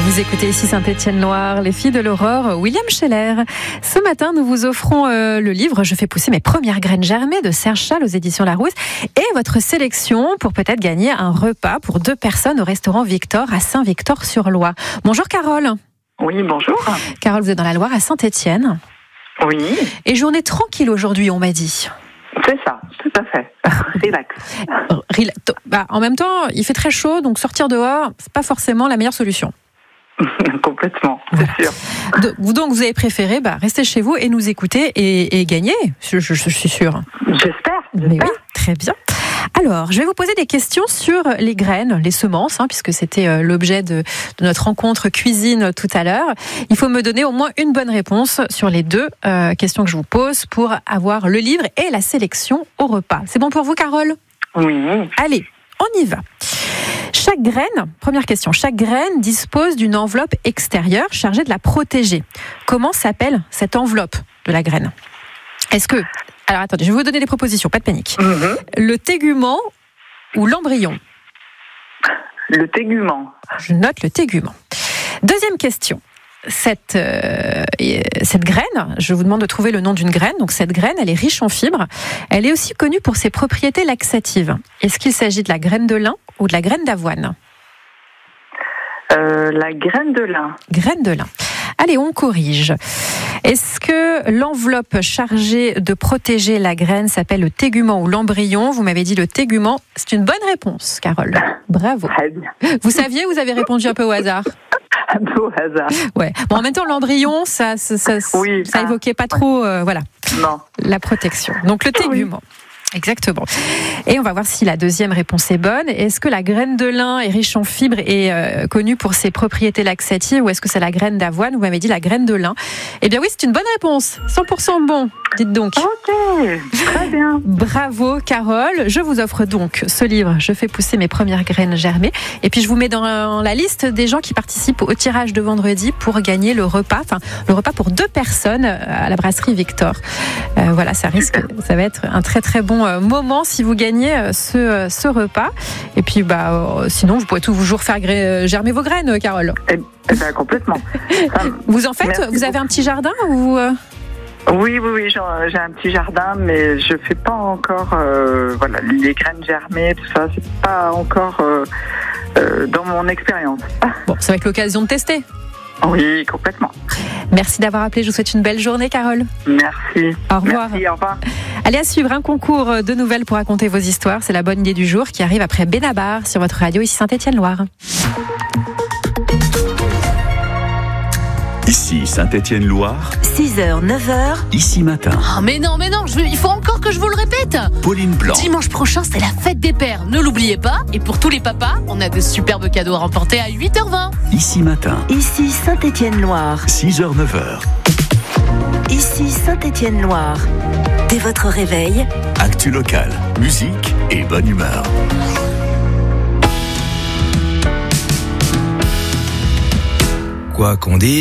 Vous écoutez ici Saint-Étienne-Loire, les filles de l'aurore, William Scheller. Ce matin, nous vous offrons le livre « Je fais pousser mes premières graines germées » de Serge Schall aux éditions Larousse et votre sélection pour peut-être gagner un repas pour 2 personnes au restaurant Victor à Saint-Victor-sur-Loire. Bonjour Carole. Oui, bonjour. Carole, vous êtes dans la Loire à Saint-Étienne. Oui. Et journée tranquille aujourd'hui, on m'a dit. C'est ça, tout à fait. Relax. En même temps, il fait très chaud, donc sortir dehors, c'est pas forcément la meilleure solution. Complètement, c'est sûr. Donc vous avez préféré rester chez vous et nous écouter et gagner, je suis sûre. J'espère. Mais oui, très bien. Alors, je vais vous poser des questions sur les graines, les semences, puisque c'était l'objet de notre rencontre cuisine tout à l'heure. Il faut me donner au moins une bonne réponse sur les 2 questions que je vous pose pour avoir le livre et la sélection au repas. C'est bon pour vous, Carole ? Oui. Allez, on y va. Chaque graine, première question, chaque graine dispose d'une enveloppe extérieure chargée de la protéger. Comment s'appelle cette enveloppe de la graine ? Alors attendez, je vais vous donner des propositions, pas de panique. Le tégument ou l'embryon ? Le tégument. Je note le tégument. Deuxième question. Cette graine, je vous demande de trouver le nom d'une graine. Donc cette graine, elle est riche en fibres. Elle est aussi connue pour ses propriétés laxatives. Est-ce qu'il s'agit de la graine de lin ou de la graine d'avoine ? La graine de lin. Graine de lin. Allez, on corrige. Est-ce que l'enveloppe chargée de protéger la graine s'appelle le tégument ou l'embryon ? Vous m'avez dit le tégument. C'est une bonne réponse, Carole. Bravo. Très bien. Vous saviez, vous avez répondu un peu au hasard. Un peu au hasard. Ouais. Bon, en même temps, l'embryon, ça évoquait pas trop, Non. la protection. Donc le tégument. Oui. Exactement. Et on va voir si la deuxième réponse est bonne. Est-ce que la graine de lin est riche en fibres et connue pour ses propriétés laxatives, ou est-ce que c'est la graine d'avoine ? Vous m'avez dit la graine de lin. Eh bien oui, c'est une bonne réponse. 100% bon. Dites donc. Ok, très bien. Bravo Carole. Je vous offre donc ce livre « Je fais pousser mes premières graines germées ». Et puis je vous mets dans la liste des gens qui participent au tirage de vendredi pour gagner le repas pour 2 personnes à la brasserie Victor. Voilà, ça va être un très très bon moment si vous gagnez ce repas. Et puis sinon vous pourrez toujours faire germer vos graines, Carole. Eh bien, complètement. Vous en faites ? Merci vous avez un petit jardin ou Oui, j'ai un petit jardin, mais je fais pas encore les graines germées, tout ça, c'est pas encore dans mon expérience. Bon, ça va être l'occasion de tester. Oui, complètement. Merci d'avoir appelé, je vous souhaite une belle journée, Carole. Merci. Au revoir. Merci, au revoir. Allez, à suivre un concours de nouvelles pour raconter vos histoires. C'est la bonne idée du jour qui arrive après Benabar sur votre radio ici Saint-Étienne-Loire. Ici Saint-Étienne-Loire. 6h, 9h. Ici matin. Oh mais non, il faut encore que je vous le répète. Pauline Blanc. Dimanche prochain, c'est la fête des pères, ne l'oubliez pas. Et pour tous les papas, on a de superbes cadeaux à remporter à 8h20. Ici matin. Ici Saint-Étienne-Loire. 6h, 9h. Ici Saint-Étienne-Loire. Dès votre réveil, Actu locale, musique et bonne humeur. Quoi qu'on dise.